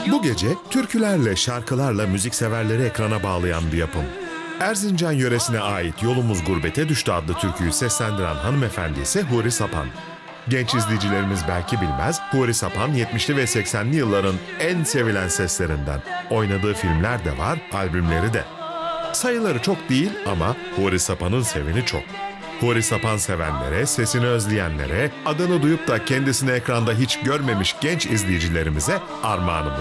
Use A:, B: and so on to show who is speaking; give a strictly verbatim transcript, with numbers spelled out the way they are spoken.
A: Bu gece türkülerle, şarkılarla müzikseverleri ekrana bağlayan bir yapım. Erzincan yöresine ait Yolumuz Gurbete Düştü adlı türküyü seslendiren hanımefendi ise Huri Sapan. Genç izleyicilerimiz belki bilmez, Huri Sapan yetmişli ve seksenli yılların en sevilen seslerinden. Oynadığı filmler de var, albümleri de. Sayıları çok değil ama Huri Sapan'ın seveni çok. Huri Sapan sevenlere, sesini özleyenlere, adını duyup da kendisini ekranda hiç görmemiş genç izleyicilerimize armağanımız.